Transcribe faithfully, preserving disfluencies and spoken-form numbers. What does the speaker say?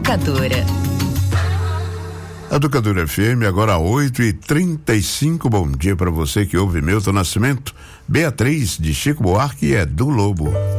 Educadora. Educadora F M, agora oito e trinta e cinco. Bom dia para você que ouve Milton Nascimento, Beatriz, de Chico Buarque e Edu Lobo.